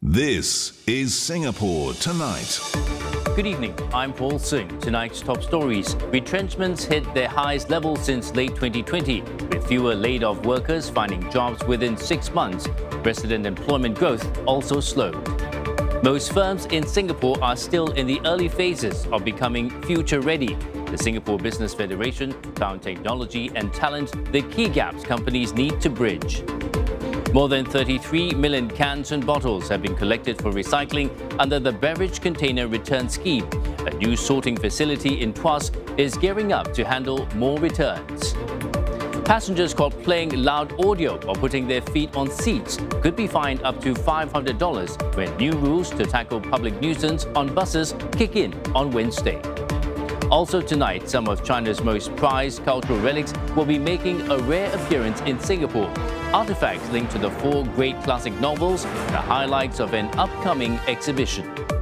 This is Singapore Tonight. Good evening, I'm Paul Singh. Tonight's top stories. Retrenchments hit their highest level since late 2020, with fewer laid-off workers finding jobs within 6 months. Resident employment growth also slowed. Most firms in Singapore are still in the early phases of becoming future-ready. The Singapore Business Federation found technology and talent the key gaps companies need to bridge. More than 33 million cans and bottles have been collected for recycling under the Beverage Container Return Scheme. A new sorting facility in Tuas is gearing up to handle more returns. Passengers caught playing loud audio or putting their feet on seats could be fined up to $500 when new rules to tackle public nuisance on buses kick in on Wednesday. Also tonight, some of China's most prized cultural relics will be making a rare appearance in Singapore. Artifacts linked to the 4 great classic novels, the highlights of an upcoming exhibition.